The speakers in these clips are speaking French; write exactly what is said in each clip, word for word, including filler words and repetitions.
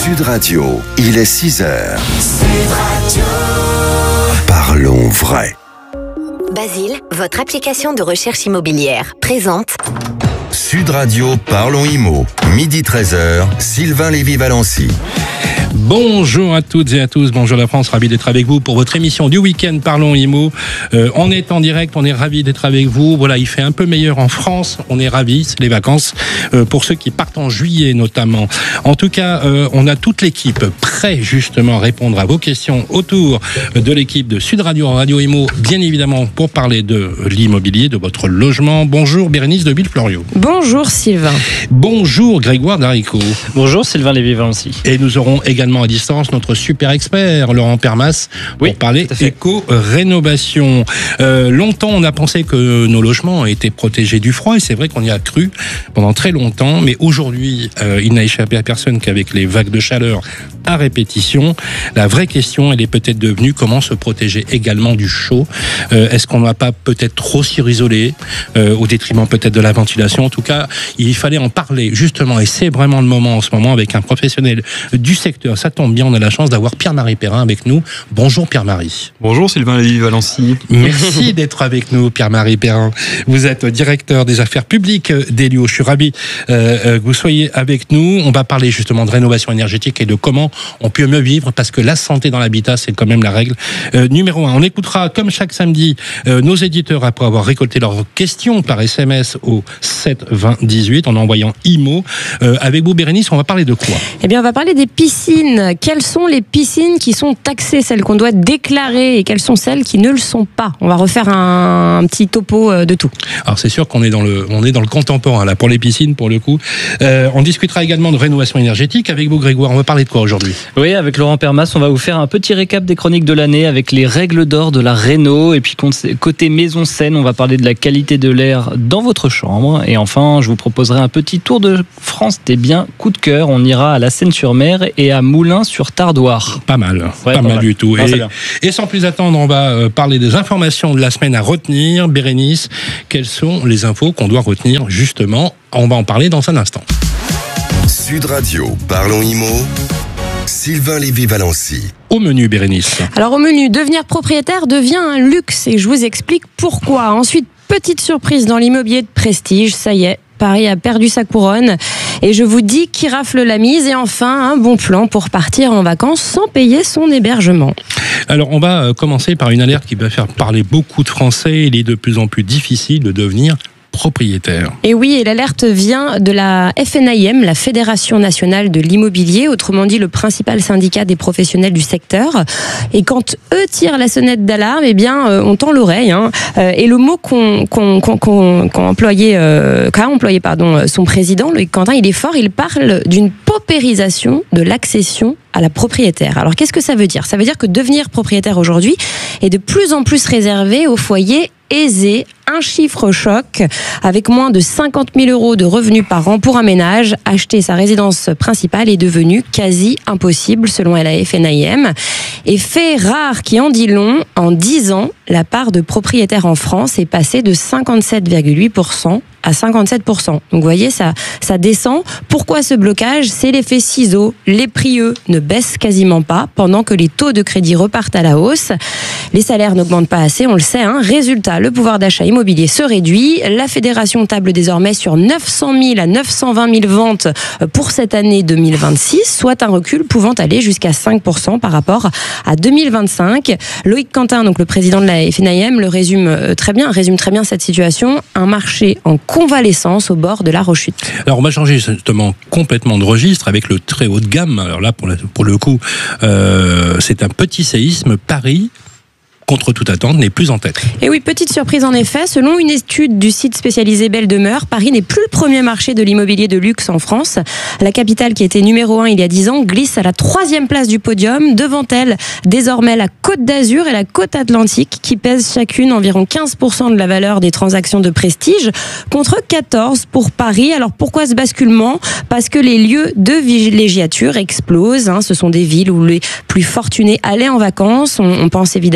Sud Radio, il est six heures. Sud Radio. Parlons vrai. Basile, votre application de recherche immobilière, présente Sud Radio, Parlons Immo. Midi treize heures, Sylvain Lévy-Valency. Bonjour à toutes et à tous, bonjour la France, ravi d'être avec vous pour votre émission du week-end Parlons Immo. Euh, on est en direct, on est ravi d'être avec vous. Voilà, il fait un peu meilleur en France, on est ravis, c'est les vacances euh, pour ceux qui partent en juillet notamment. En tout cas, euh, on a toute l'équipe prête justement à répondre à vos questions autour de l'équipe de Sud Radio, Radio Immo, bien évidemment pour parler de l'immobilier, de votre logement. Bonjour Bérénice de Villefloriot. Bonjour Sylvain. Bonjour Grégoire Darico. Bonjour Sylvain Lévy-Valency. Et nous aurons également à distance notre super expert Laurent Permas pour oui, parler éco-rénovation. Euh, longtemps on a pensé que nos logements étaient protégés du froid et c'est vrai qu'on y a cru pendant très longtemps, mais aujourd'hui euh, il n'a échappé à personne qu'avec les vagues de chaleur à répétition, la vraie question elle est peut-être devenue comment se protéger également du chaud. Euh, est-ce qu'on ne va pas peut-être trop surisoler euh, au détriment peut-être de la ventilation? En tout cas il fallait en parler justement et c'est vraiment le moment en ce moment avec un professionnel du secteur. Ça tombe bien, on a la chance d'avoir Pierre-Marie Perrin avec nous. Bonjour Pierre-Marie. Bonjour Sylvain Lévy-Valency. Merci d'être avec nous Pierre-Marie Perrin. Vous êtes directeur des affaires publiques d'Elio. Je suis ravi euh, que vous soyez avec nous. On va parler justement de rénovation énergétique et de comment on peut mieux vivre parce que la santé dans l'habitat c'est quand même la règle euh, numéro un. On écoutera comme chaque samedi euh, nos éditeurs après avoir récolté leurs questions par S M S au sept vingt dix-huit en envoyant IMO. Euh, avec vous Bérénice, on va parler de quoi? Eh bien on va parler des piscines. Quelles sont les piscines qui sont taxées, celles qu'on doit déclarer, et quelles sont celles qui ne le sont pas? On va refaire un, un petit topo de tout. Alors c'est sûr qu'on est dans le, on est dans le contemporain là pour les piscines pour le coup. Euh, on discutera également de rénovation énergétique avec vous Grégoire. On va parler de quoi aujourd'hui? Oui, avec Laurent Permas, on va vous faire un petit récap des chroniques de l'année avec les règles d'or de la réno. Et puis côté maison saine, on va parler de la qualité de l'air dans votre chambre. Et enfin, je vous proposerai un petit tour de France des biens coup de cœur. On ira à la Seine-sur-Mer et à Moulins-sur-Tardoire. Pas mal, ouais, pas, pas mal, mal du tout. Non, et, et sans plus attendre, on va euh, parler des informations de la semaine à retenir. Bérénice, quelles sont les infos qu'on doit retenir justement? On va en parler dans un instant. Sud Radio, Parlons Immo. Sylvain Lévy-Valency. Au menu, Bérénice. Alors au menu, devenir propriétaire devient un luxe et je vous explique pourquoi. Ensuite, petite surprise dans l'immobilier de prestige, ça y est. Paris a perdu sa couronne et je vous dis qui rafle la mise. Et enfin, un bon plan pour partir en vacances sans payer son hébergement. Alors, on va commencer par une alerte qui va faire parler beaucoup de Français. Il est de plus en plus difficile de devenir propriétaire. Et oui, et l'alerte vient de la F N I M, la Fédération nationale de l'immobilier, autrement dit le principal syndicat des professionnels du secteur. Et quand eux tirent la sonnette d'alarme, eh bien, euh, on tend l'oreille. Hein. Euh, et le mot qu'on, qu'on, qu'on, qu'on, qu'on employé, euh, qu'a employé pardon, son président, Loïc Quentin, il est fort, il parle d'une paupérisation de l'accession à la propriétaire. Alors qu'est-ce que ça veut dire? Ça veut dire que devenir propriétaire aujourd'hui est de plus en plus réservé aux foyers aisés. Un chiffre choc, avec moins de cinquante mille euros de revenus par an pour un ménage, acheter sa résidence principale est devenu quasi impossible selon la F N I M. Et fait rare qui en dit long, en dix ans, la part de propriétaires en France est passée de cinquante-sept virgule huit pour cent à cinquante-sept pour cent. Donc vous voyez, ça, ça descend. Pourquoi ce blocage? C'est l'effet ciseau. Les prix, eux, ne baissent quasiment pas pendant que les taux de crédit repartent à la hausse. Les salaires n'augmentent pas assez, on le sait. Hein. Résultat, le pouvoir d'achat immobilier se réduit. La fédération table désormais sur neuf cent mille à neuf cent vingt mille ventes pour cette année deux mille vingt-six, soit un recul pouvant aller jusqu'à cinq pour cent par rapport à deux mille vingt-cinq. Loïc Quentin, donc le président de la F N I M, le résume très bien, résume très bien cette situation. Un marché en convalescence au bord de la rechute. Alors on va changer justement complètement de registre avec le très haut de gamme. Alors là, pour, la, pour le coup, euh, c'est un petit séisme. Paris, contre toute attente, n'est plus en tête. Et oui, petite surprise en effet. Selon une étude du site spécialisé Belle Demeure, Paris n'est plus le premier marché de l'immobilier de luxe en France. La capitale, qui était numéro un il y a dix ans, glisse à la troisième place du podium. Devant elle, désormais, la Côte d'Azur et la Côte Atlantique, qui pèsent chacune environ quinze pour cent de la valeur des transactions de prestige, contre quatorze pour Paris. Alors pourquoi ce basculement? Parce que les lieux de villégiature explosent. Hein. Ce sont des villes où les plus fortunés allaient en vacances. On, on pense évidemment à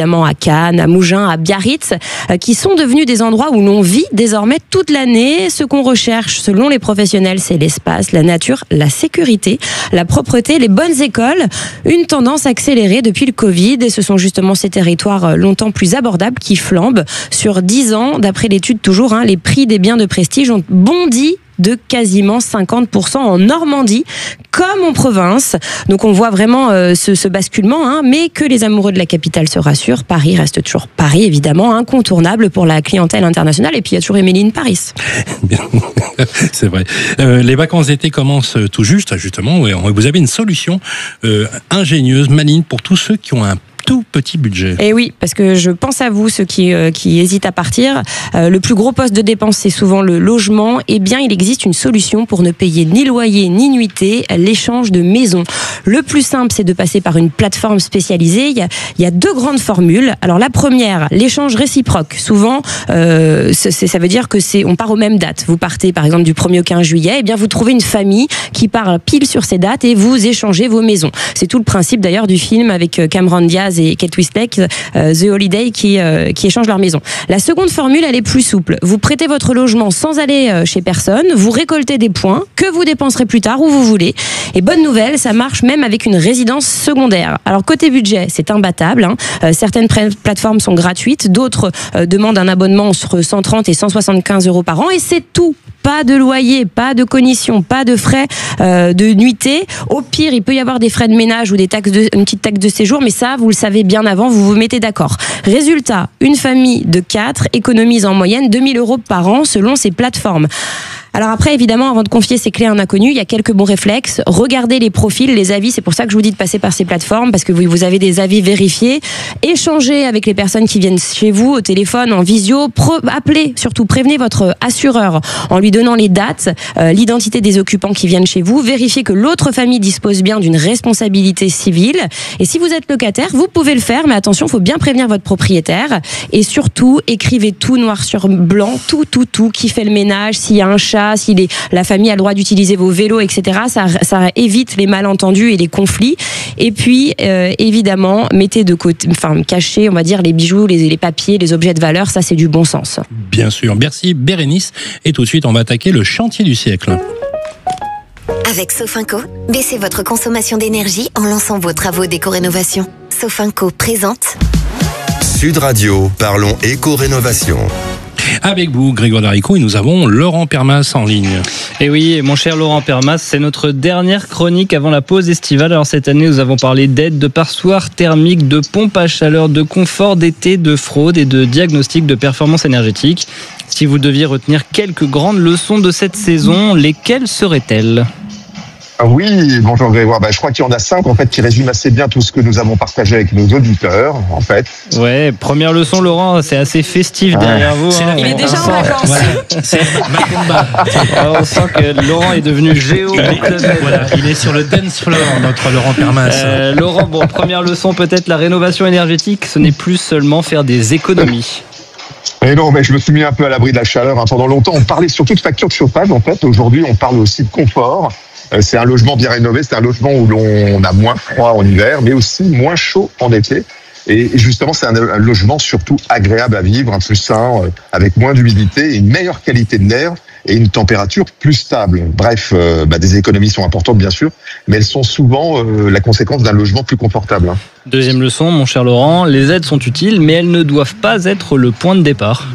Cannes, à Mougins, à Biarritz, euh, qui sont devenus des endroits où l'on vit désormais toute l'année. Ce qu'on recherche, selon les professionnels, c'est l'espace, la nature, la sécurité, la propreté, les bonnes écoles. Une tendance accélérée depuis le Covid, et ce sont justement ces territoires longtemps plus abordables qui flambent. Sur dix ans, d'après l'étude toujours, hein, les prix des biens de prestige ont bondi de quasiment cinquante pour cent en Normandie, comme en province. Donc on voit vraiment euh, ce, ce basculement, hein, mais que les amoureux de la capitale se rassurent, Paris reste toujours Paris, évidemment, incontournable pour la clientèle internationale. Et puis il y a toujours Emeline Paris. Bien. C'est vrai. Euh, les vacances d'été commencent tout juste, justement. Vous avez une solution euh, ingénieuse, maligne, pour tous ceux qui ont un tout petit budget. Et oui, parce que je pense à vous, ceux qui, euh, qui hésitent à partir. Euh, le plus gros poste de dépense, c'est souvent le logement. Eh bien, il existe une solution pour ne payer ni loyer ni nuitée, l'échange de maison. Le plus simple, c'est de passer par une plateforme spécialisée. Il y a, il y a deux grandes formules. Alors, la première, l'échange réciproque. Souvent, euh, c'est, ça veut dire que c'est, on part aux mêmes dates. Vous partez, par exemple, du premier au quinze juillet. Eh bien, vous trouvez une famille qui part pile sur ces dates et vous échangez vos maisons. C'est tout le principe, d'ailleurs, du film avec Cameron Diaz et Kate Winslet, euh, The Holiday, qui, euh, qui échangent leur maison. La seconde formule, elle est plus souple. Vous prêtez votre logement sans aller euh, chez personne, vous récoltez des points que vous dépenserez plus tard où vous voulez. Et bonne nouvelle, ça marche même avec une résidence secondaire. Alors côté budget, c'est imbattable, hein. Euh, certaines pr- plateformes sont gratuites, d'autres euh, demandent un abonnement entre cent trente et cent soixante-quinze euros par an, et c'est tout. Pas de loyer, pas de commission, pas de frais euh, de nuitée. Au pire, il peut y avoir des frais de ménage ou des taxes de, une petite taxe de séjour, mais ça, vous le savez bien avant, vous vous mettez d'accord. Résultat, une famille de quatre économise en moyenne deux mille euros par an selon ces plateformes. Alors après, évidemment, avant de confier ses clés à un inconnu, il y a quelques bons réflexes. Regardez les profils, les avis. C'est pour ça que je vous dis de passer par ces plateformes, parce que vous avez des avis vérifiés. Échangez avec les personnes qui viennent chez vous, au téléphone, en visio. Pro- appelez, surtout, prévenez votre assureur en lui donnant les dates, euh, l'identité des occupants qui viennent chez vous. Vérifiez que l'autre famille dispose bien d'une responsabilité civile. Et si vous êtes locataire, vous pouvez le faire, mais attention, il faut bien prévenir votre propriétaire. Et surtout, écrivez tout noir sur blanc, tout, tout, tout, qui fait le ménage, s'il y a un chat, si les, la famille a le droit d'utiliser vos vélos, et cetera. Ça, ça évite les malentendus et les conflits. Et puis, euh, évidemment, mettez de côté, enfin, cachez, on va dire, les bijoux, les, les papiers, les objets de valeur. Ça, c'est du bon sens. Bien sûr. Merci, Bérénice. Et tout de suite, on va attaquer le chantier du siècle. Avec Sofinco, baissez votre consommation d'énergie en lançant vos travaux d'éco-rénovation. Sofinco présente Sud Radio, parlons éco-rénovation. Avec vous, Grégoire Darico, et nous avons Laurent Permas en ligne. Et oui, mon cher Laurent Permas, c'est notre dernière chronique avant la pause estivale. Alors cette année, nous avons parlé d'aide, de passoires thermiques, de pompes à chaleur, de confort d'été, de fraude et de diagnostic de performance énergétique. Si vous deviez retenir quelques grandes leçons de cette saison, lesquelles seraient-elles ? Oui, bonjour Grégoire. Bah, je crois qu'il y en a cinq en fait qui résument assez bien tout ce que nous avons partagé avec nos auditeurs en fait. Ouais, première leçon Laurent, c'est assez festif derrière ah. vous. Hein. Il est déjà en vacances. Voilà. C'est Macumba. On sent que Laurent est devenu géo. Voilà, il est sur le dance floor, notre Laurent Permas. Euh, Laurent, bon, première leçon peut-être, la rénovation énergétique, ce n'est plus seulement faire des économies. Et non, mais je me suis mis un peu à l'abri de la chaleur. Hein. Pendant longtemps, on parlait surtout de facture de chauffage. En fait, aujourd'hui, on parle aussi de confort. C'est un logement bien rénové, c'est un logement où l'on a moins froid en hiver, mais aussi moins chaud en été. Et justement, c'est un logement surtout agréable à vivre, un plus sain, avec moins d'humidité, une meilleure qualité de l'air et une température plus stable. Bref, euh, bah, des économies sont importantes bien sûr, mais elles sont souvent euh, la conséquence d'un logement plus confortable. Hein. Deuxième leçon, mon cher Laurent, les aides sont utiles, mais elles ne doivent pas être le point de départ.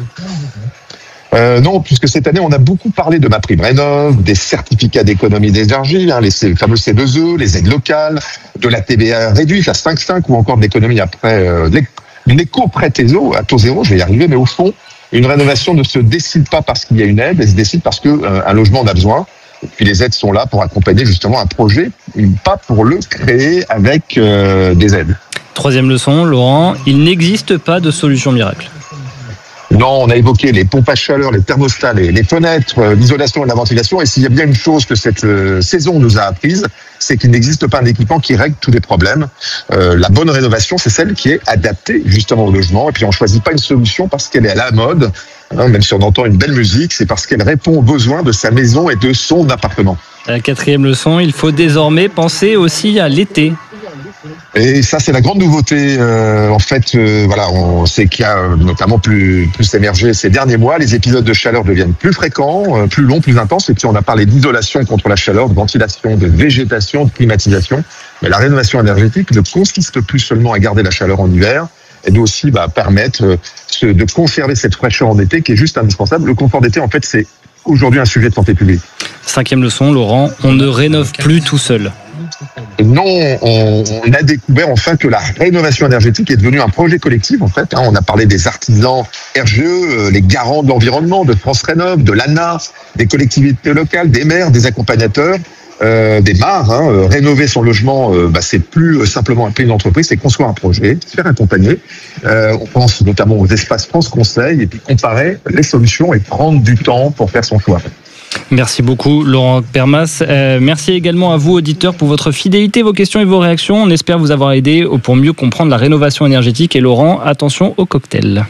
Euh, non, puisque cette année, on a beaucoup parlé de MaPrimeRénov', des certificats d'économie d'énergie, hein, les fameux C deux E, les aides locales, de la T V A réduite, la cinq cinq, ou encore de l'économie après euh, une éco-prêt à taux zéro, je vais y arriver, mais au fond, une rénovation ne se décide pas parce qu'il y a une aide, elle se décide parce qu'un euh, logement en a besoin. Et puis les aides sont là pour accompagner justement un projet, pas pour le créer avec euh, des aides. Troisième leçon, Laurent, il n'existe pas de solution miracle. Non, on a évoqué les pompes à chaleur, les thermostats, les, les fenêtres, euh, l'isolation et la ventilation. Et s'il y a bien une chose que cette euh, saison nous a apprise, c'est qu'il n'existe pas un équipement qui règle tous les problèmes. Euh, la bonne rénovation, c'est celle qui est adaptée justement au logement. Et puis on choisit pas une solution parce qu'elle est à la mode, hein, même si on entend une belle musique, c'est parce qu'elle répond aux besoins de sa maison et de son appartement. La quatrième leçon, il faut désormais penser aussi à l'été. Et ça, c'est la grande nouveauté. Euh, en fait, euh, voilà, on sait qu'il y a euh, notamment plus plus émergé ces derniers mois. Les épisodes de chaleur deviennent plus fréquents, euh, plus longs, plus intenses. Et puis, on a parlé d'isolation contre la chaleur, de ventilation, de végétation, de climatisation. Mais la rénovation énergétique ne consiste plus seulement à garder la chaleur en hiver. Elle doit aussi bah, permettre euh, de conserver cette fraîcheur en été, qui est juste indispensable. Le confort d'été, en fait, c'est aujourd'hui un sujet de santé publique. Cinquième leçon, Laurent, on ne rénove plus tout seul. Non, on, on a découvert enfin que la rénovation énergétique est devenue un projet collectif en fait. Hein, on a parlé des artisans R G E, les garants de l'environnement, de France Rénov, de l'A N A, des collectivités locales, des maires, des accompagnateurs, euh, des mares. Hein. Euh, rénover son logement, euh, bah, c'est plus simplement appeler une entreprise, c'est construire un projet, se faire accompagner. Euh, on pense notamment aux espaces France Conseil et puis comparer les solutions et prendre du temps pour faire son choix. Merci beaucoup Laurent Permas. Euh, merci également à vous auditeurs pour votre fidélité, vos questions et vos réactions. On espère vous avoir aidé pour mieux comprendre la rénovation énergétique. Et Laurent, attention au cocktail.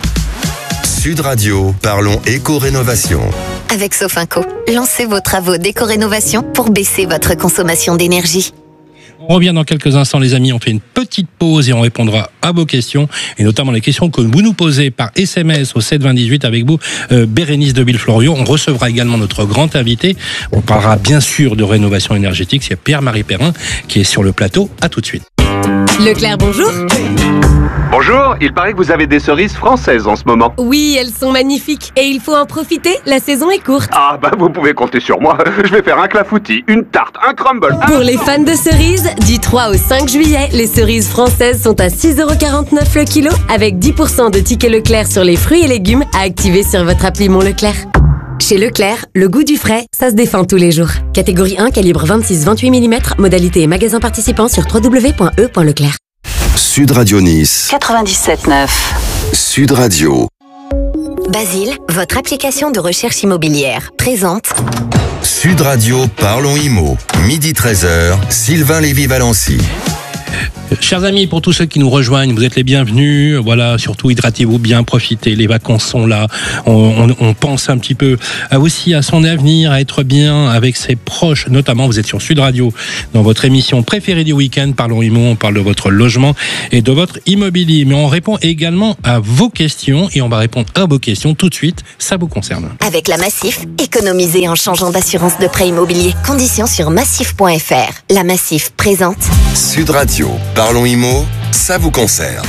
Sud Radio, parlons éco-rénovation. Avec Sofinco, lancez vos travaux d'éco-rénovation pour baisser votre consommation d'énergie. On revient dans quelques instants, les amis. On fait une petite pause et on répondra à vos questions, et notamment les questions que vous nous posez par S M S au sept vingt dix-huit avec vous, euh, Bérénice de Villefloriot. On recevra également notre grand invité. On parlera bien sûr de rénovation énergétique. C'est Pierre-Marie Perrin qui est sur le plateau. À tout de suite. Leclerc, bonjour. Bonjour, il paraît que vous avez des cerises françaises en ce moment. Oui, elles sont magnifiques et il faut en profiter, la saison est courte. Ah bah vous pouvez compter sur moi, je vais faire un clafoutis, une tarte, un crumble. Pour les fans de cerises, du trois au cinq juillet, les cerises françaises sont à six euros quarante-neuf le kilo, avec dix pour cent de tickets Leclerc sur les fruits et légumes à activer sur votre appli Mon Leclerc. Chez Leclerc, le goût du frais, ça se défend tous les jours. Catégorie un, calibre vingt-six vingt-huit millimètres, modalité et magasin participant sur w w w point e point leclerc. Sud Radio Nice. quatre-vingt-dix-sept neuf. Sud Radio. Basile, votre application de recherche immobilière, présente Sud Radio, parlons immo. Midi treize heures, Sylvain Lévy-Valency. Chers amis, pour tous ceux qui nous rejoignent, vous êtes les bienvenus. Voilà, surtout hydratez-vous bien, profitez. Les vacances sont là. On, on, on pense un petit peu à aussi à son avenir, à être bien avec ses proches. Notamment, vous êtes sur Sud Radio, dans votre émission préférée du week-end. Parlons immo, on parle de votre logement et de votre immobilier. Mais on répond également à vos questions et on va répondre à vos questions tout de suite. Ça vous concerne. avec la Massif, économisez en changeant d'assurance de prêt immobilier. Conditions sur massif point f r. La Massif présente Sud Radio, parlons immo, ça vous concerne.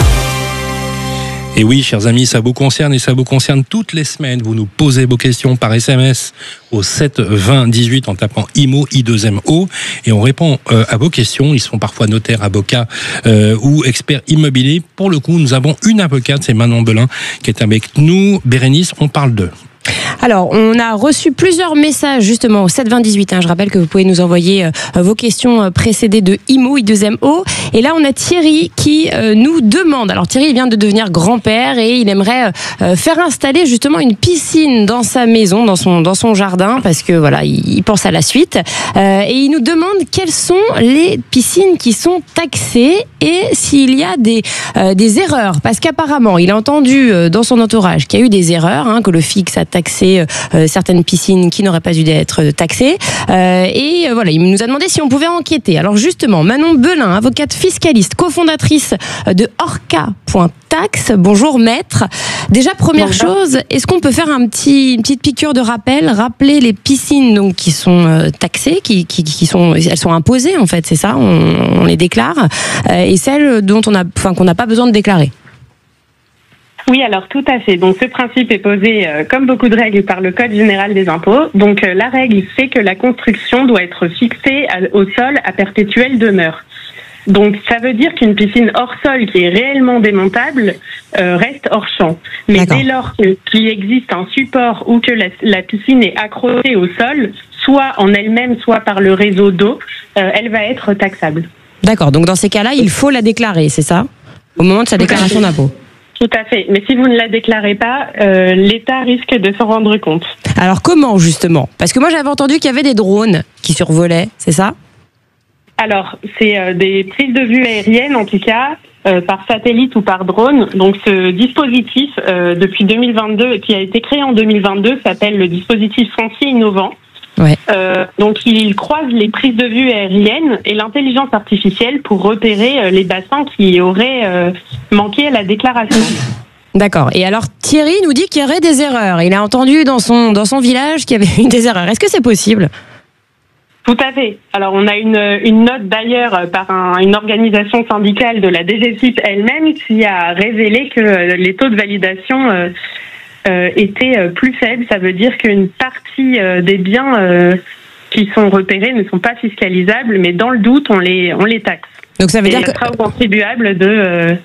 Et oui, chers amis, ça vous concerne et ça vous concerne toutes les semaines. Vous nous posez vos questions par S M S au sept vingt dix-huit en tapant I M O, I deux M O, et on répond euh, à vos questions. Ils sont parfois notaires, avocats euh, ou experts immobiliers. Pour le coup, nous avons une avocate, c'est Manon Belin, qui est avec nous. Bérénice, on parle d'eux. Alors, on a reçu plusieurs messages justement au sept vingt dix-huit. Hein. Je rappelle que vous pouvez nous envoyer euh, vos questions précédées de I M O, I deux M O. Et là, on a Thierry qui euh, nous demande. Alors, Thierry il vient de devenir grand-père et il aimerait euh, faire installer justement une piscine dans sa maison, dans son dans son jardin, parce que voilà, il, il pense à la suite. Euh, et il nous demande quelles sont les piscines qui sont taxées et s'il y a des euh, des erreurs. Parce qu'apparemment, il a entendu euh, dans son entourage qu'il y a eu des erreurs, hein, que le F I X a taxé euh, certaines piscines qui n'auraient pas dû être taxées. Euh, et euh, voilà, il nous a demandé si on pouvait enquêter. Alors justement, Manon Belin, avocate fiscaliste, cofondatrice de Orca point tax. Bonjour maître. Déjà, première Bonjour. chose, est-ce qu'on peut faire un petit, une petite piqûre de rappel, rappeler les piscines donc, qui sont euh, taxées, qui, qui, qui sont, elles sont imposées en fait, c'est ça, on, on les déclare, euh, et celles dont on a, enfin, qu'on n'a pas besoin de déclarer. Oui, alors tout à fait. Donc ce principe est posé, euh, comme beaucoup de règles, par le Code général des impôts. Donc euh, la règle fait que la construction doit être fixée à, au sol à perpétuelle demeure. Donc ça veut dire qu'une piscine hors sol qui est réellement démontable euh, reste hors champ. Mais D'accord. dès lors que, qu'il existe un support ou que la, la piscine est accrochée au sol, soit en elle-même, soit par le réseau d'eau, euh, elle va être taxable. D'accord. Donc dans ces cas-là, il faut la déclarer, c'est ça ? Au moment de sa déclaration d'impôt. Tout à fait. Mais si vous ne la déclarez pas, euh, l'État risque de s'en rendre compte. Alors comment justement ? Parce que moi j'avais entendu qu'il y avait des drones qui survolaient, c'est ça ? Alors, c'est euh, des prises de vue aériennes en tout cas, euh, par satellite ou par drone. Donc ce dispositif, euh, depuis deux mille vingt-deux, qui a été créé en deux mille vingt-deux, s'appelle le dispositif Foncier Innovant. Ouais. Euh, donc il croise les prises de vue aériennes et l'intelligence artificielle pour repérer les bassins qui auraient euh, manqué à la déclaration. D'accord. Et alors Thierry nous dit qu'il y aurait des erreurs. Il a entendu dans son, dans son village qu'il y avait eu des erreurs. Est-ce que c'est possible ? Tout à fait. Alors on a une, une note d'ailleurs par un, une organisation syndicale de la D G C I P elle-même qui a révélé que les taux de validation euh, euh, étaient plus faibles. Ça veut dire qu'une partie euh, des biens euh, qui sont repérés ne sont pas fiscalisables, mais dans le doute, on les, on les taxe. Donc ça veut Et dire ça que... sera aux contribuables de... Euh,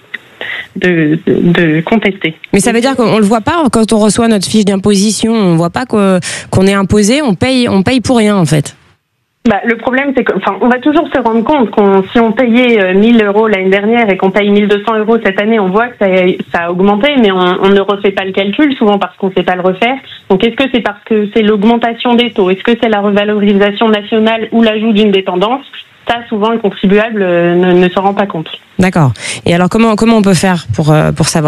De, de, de contester. Mais ça veut dire qu'on le voit pas quand on reçoit notre fiche d'imposition, on voit pas qu'on, qu'on est imposé, on paye, on paye pour rien en fait. Bah, le problème, c'est qu'on enfin, va toujours se rendre compte qu'on si on payait mille euros l'année dernière et qu'on paye mille deux cents euros cette année, on voit que ça, ça a augmenté, mais on, on ne refait pas le calcul, souvent parce qu'on ne sait pas le refaire. Donc est-ce que c'est parce que c'est l'augmentation des taux ? Est-ce que c'est la revalorisation nationale ou l'ajout d'une dépendance ? Ça, souvent, le contribuable ne, ne s'en rend pas compte. D'accord. Et alors, comment, comment on peut faire pour, euh, pour savoir ?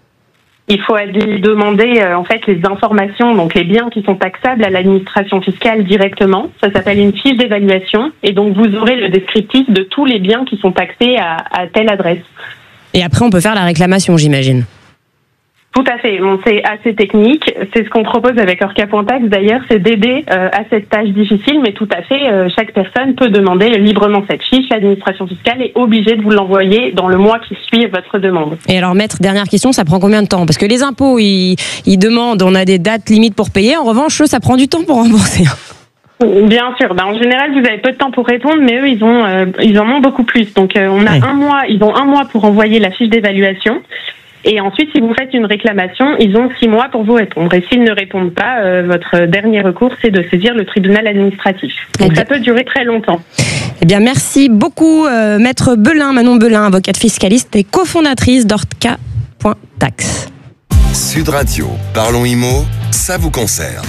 Il faut aller demander euh, en fait les informations, donc les biens qui sont taxables à l'administration fiscale directement. Ça s'appelle une fiche d'évaluation. Et donc, vous aurez le descriptif de tous les biens qui sont taxés à, à telle adresse. Et après, on peut faire la réclamation, j'imagine. Tout à fait. Bon, c'est assez technique. C'est ce qu'on propose avec Orca.tax d'ailleurs, c'est d'aider euh, à cette tâche difficile, mais tout à fait, euh, chaque personne peut demander librement cette fiche. L'administration fiscale est obligée de vous l'envoyer dans le mois qui suit votre demande. Et alors, maître, dernière question, ça prend combien de temps ? Parce que les impôts, ils, ils demandent, on a des dates limites pour payer. En revanche, eux, ça prend du temps pour rembourser. Bien sûr. Ben, en général, vous avez peu de temps pour répondre, mais eux, ils ont, euh, ils en ont beaucoup plus. Donc, euh, on a ouais. un mois. Ils ont un mois pour envoyer la fiche d'évaluation. Et ensuite, si vous faites une réclamation, ils ont six mois pour vous répondre. Et s'ils ne répondent pas, euh, votre dernier recours, c'est de saisir le tribunal administratif. Donc, ça peut durer très longtemps. Eh bien, merci beaucoup, euh, maître Belin, Manon Belin, avocate fiscaliste et cofondatrice d'Orca.tax. Sud Radio, parlons immo, ça vous concerne.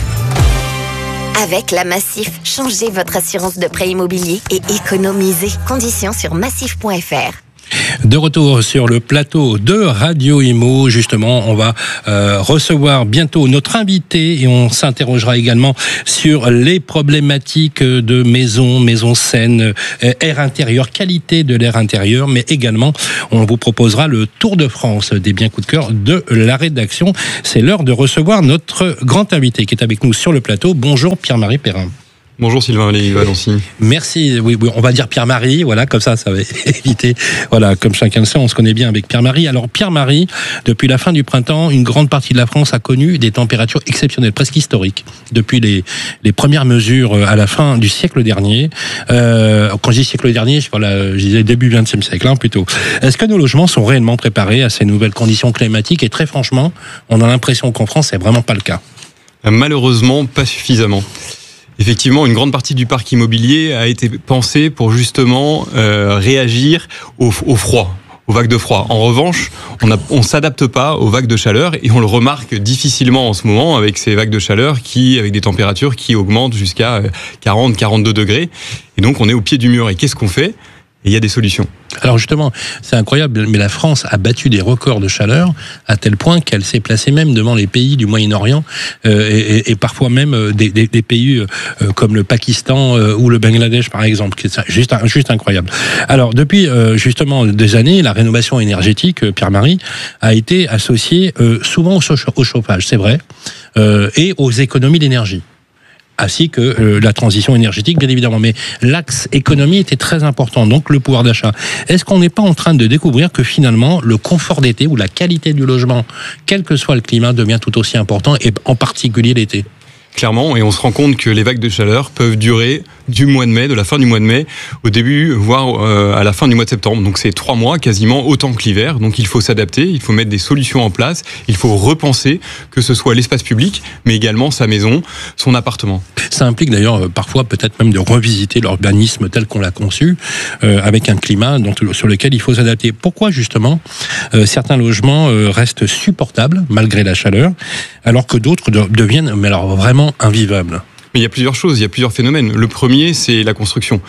Avec la Massif, changez votre assurance de prêt immobilier et économisez. Conditions sur massif point f r. De retour sur le plateau de Radio Imo, justement, on va euh, recevoir bientôt notre invité et on s'interrogera également sur les problématiques de maisons, maisons saines, euh, air intérieur, qualité de l'air intérieur, mais également on vous proposera le Tour de France des biens coup de cœur de la rédaction. C'est l'heure de recevoir notre grand invité qui est avec nous sur le plateau. Bonjour Pierre-Marie Perrin. Bonjour Sylvain Valency. Merci, oui, oui, on va dire Pierre-Marie, voilà, comme ça, ça va éviter, voilà, comme chacun le sait, on se connaît bien avec Pierre-Marie. Alors Pierre-Marie, depuis la fin du printemps, une grande partie de la France a connu des températures exceptionnelles, presque historiques, depuis les, les premières mesures à la fin du siècle dernier. Euh, quand je dis siècle dernier, voilà, je disais début vingtième siècle, hein, plutôt. Est-ce que nos logements sont réellement préparés à ces nouvelles conditions climatiques ? Et très franchement, on a l'impression qu'en France, c'est vraiment pas le cas. Malheureusement, pas suffisamment. Effectivement, une grande partie du parc immobilier a été pensée pour justement euh, réagir au, au froid, aux vagues de froid. En revanche, on ne s'adapte pas aux vagues de chaleur et on le remarque difficilement en ce moment avec ces vagues de chaleur qui, avec des températures qui augmentent jusqu'à quarante à quarante-deux degrés. Et donc, on est au pied du mur. Et qu'est-ce qu'on fait ? Et il y a des solutions. Alors justement, c'est incroyable, mais la France a battu des records de chaleur à tel point qu'elle s'est placée même devant les pays du Moyen-Orient euh, et, et parfois même des, des, des pays euh, comme le Pakistan euh, ou le Bangladesh par exemple, qui est juste, juste incroyable. Alors depuis euh, justement des années, la rénovation énergétique, Pierre-Marie, a été associée euh, souvent au chauffage, c'est vrai, euh, et aux économies d'énergie. Ainsi que euh, la transition énergétique, bien évidemment. Mais l'axe économie était très important, donc le pouvoir d'achat. Est-ce qu'on n'est pas en train de découvrir que finalement, le confort d'été ou la qualité du logement, quel que soit le climat, devient tout aussi important, et en particulier l'été ? Clairement, et on se rend compte que les vagues de chaleur peuvent durer du mois de mai, de la fin du mois de mai, au début, voire euh, à la fin du mois de septembre. Donc c'est trois mois, quasiment autant que l'hiver. Donc il faut s'adapter, il faut mettre des solutions en place, il faut repenser, que ce soit l'espace public, mais également sa maison, son appartement. Ça implique d'ailleurs euh, parfois peut-être même de revisiter l'urbanisme tel qu'on l'a conçu, euh, avec un climat dont, sur lequel il faut s'adapter. Pourquoi justement euh, certains logements euh, restent supportables malgré la chaleur, alors que d'autres de, deviennent, mais alors vraiment invivables ? Mais il y a plusieurs choses, il y a plusieurs phénomènes. Le premier, c'est la construction.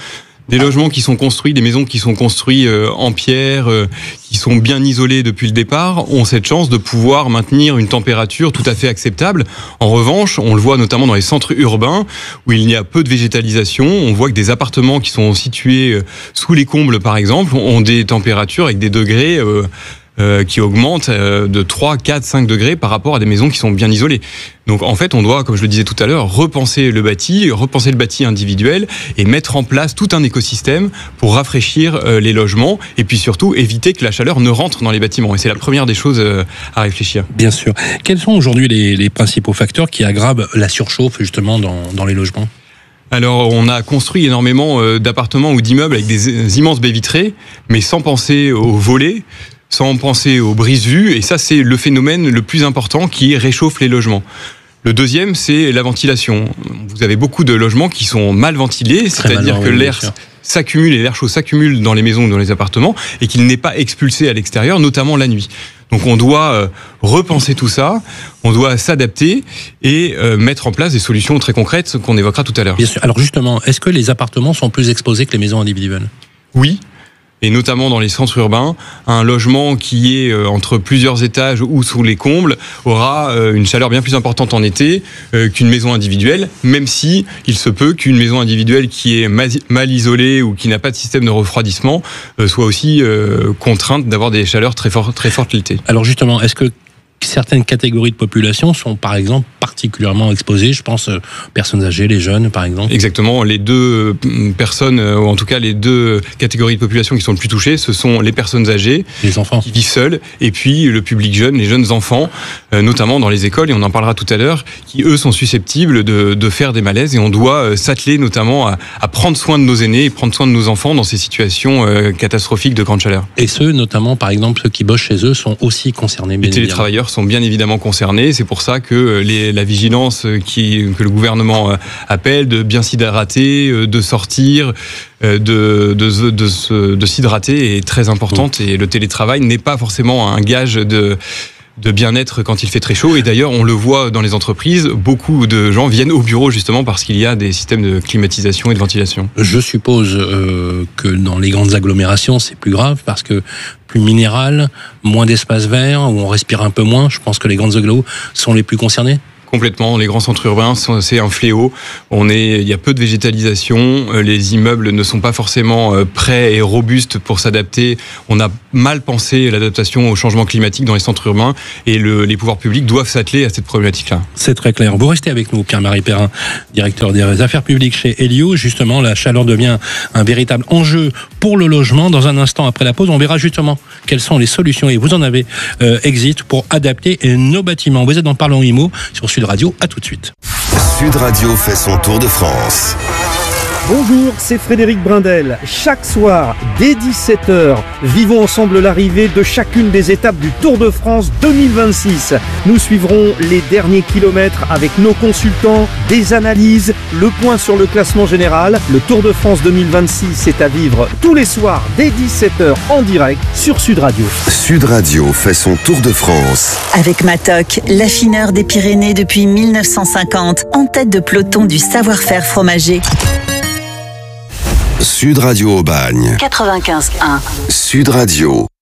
Des logements qui sont construits, des maisons qui sont construits euh, en pierre, euh, qui sont bien isolés depuis le départ, ont cette chance de pouvoir maintenir une température tout à fait acceptable. En revanche, on le voit notamment dans les centres urbains où il y a peu de végétalisation. On voit que des appartements qui sont situés sous les combles, par exemple, ont des températures avec des degrés euh, Euh, qui augmente euh, de trois, quatre, cinq degrés par rapport à des maisons qui sont bien isolées. Donc en fait, on doit, comme je le disais tout à l'heure, repenser le bâti, repenser le bâti individuel et mettre en place tout un écosystème pour rafraîchir euh, les logements et puis surtout éviter que la chaleur ne rentre dans les bâtiments. Et c'est la première des choses euh, à réfléchir. Bien sûr. Quels sont aujourd'hui les, les principaux facteurs qui aggravent la surchauffe justement dans, dans les logements ? Alors, on a construit énormément euh, d'appartements ou d'immeubles avec des, des immenses baies vitrées, mais sans penser aux volets, sans penser aux brises-vues, et ça c'est le phénomène le plus important qui réchauffe les logements. Le deuxième, c'est la ventilation. Vous avez beaucoup de logements qui sont mal ventilés, Très c'est-à-dire que l'air s'accumule et l'air chaud s'accumule dans les maisons ou dans les appartements et qu'il n'est pas expulsé à l'extérieur, notamment la nuit. Donc on doit repenser tout ça, on doit s'adapter et mettre en place des solutions très concrètes qu'on évoquera tout à l'heure. Bien sûr. Alors justement, est-ce que les appartements sont plus exposés que les maisons individuelles ? Oui. Et notamment dans les centres urbains, un logement qui est entre plusieurs étages ou sous les combles aura une chaleur bien plus importante en été qu'une maison individuelle, même si il se peut qu'une maison individuelle qui est mal isolée ou qui n'a pas de système de refroidissement soit aussi contrainte d'avoir des chaleurs très fortes, très fortes l'été. Alors justement, est-ce que certaines catégories de population sont par exemple particulièrement exposées, je pense aux personnes âgées, les jeunes par exemple. Exactement, les deux personnes, ou en tout cas les deux catégories de population qui sont le plus touchées, ce sont les personnes âgées, les enfants qui vivent seuls, et puis le public jeune, les jeunes enfants, notamment dans les écoles, et on en parlera tout à l'heure, qui eux sont susceptibles de, de faire des malaises, et on doit s'atteler notamment à, à prendre soin de nos aînés et prendre soin de nos enfants dans ces situations catastrophiques de grande chaleur. Et ceux, notamment par exemple ceux qui bossent chez eux, sont aussi concernés. Les télétravailleurs sont bien évidemment concernés. C'est pour ça que les, la vigilance qui, que le gouvernement appelle de bien s'hydrater, de sortir, de, de, de, de, de s'hydrater est très importante. Et le télétravail n'est pas forcément un gage de de bien-être quand il fait très chaud. Et d'ailleurs, on le voit dans les entreprises, beaucoup de gens viennent au bureau justement parce qu'il y a des systèmes de climatisation et de ventilation. Je suppose euh, que dans les grandes agglomérations, c'est plus grave parce que plus minéral, moins d'espace vert, où on respire un peu moins. Je pense que les grandes agglos sont les plus concernées. Complètement, les grands centres urbains, c'est un fléau. On est, il y a peu de végétalisation, les immeubles ne sont pas forcément prêts et robustes pour s'adapter. On a mal pensé l'adaptation au changement climatique dans les centres urbains et le, les pouvoirs publics doivent s'atteler à cette problématique-là. C'est très clair. Vous restez avec nous, Pierre-Marie Perrin, directeur des affaires publiques chez Elio. Justement, la chaleur devient un véritable enjeu pour le logement. Dans un instant, après la pause, on verra justement quelles sont les solutions, et vous en avez euh, exit pour adapter nos bâtiments. Vous êtes dans Parlons Immo sur Sud Radio, à tout de suite. Sud Radio fait son tour de France. Bonjour, c'est Frédéric Brindel. Chaque soir, dès dix-sept heures, vivons ensemble l'arrivée de chacune des étapes du Tour de France deux mille vingt-six. Nous suivrons les derniers kilomètres avec nos consultants, des analyses, le point sur le classement général. Le Tour de France deux mille vingt-six est à vivre tous les soirs dès dix-sept heures en direct sur Sud Radio. Sud Radio fait son Tour de France. Avec Matok, l'affineur des Pyrénées depuis mille neuf cent cinquante, en tête de peloton du savoir-faire fromager. Sud Radio Aubagne. quatre-vingt-quinze un. Sud Radio.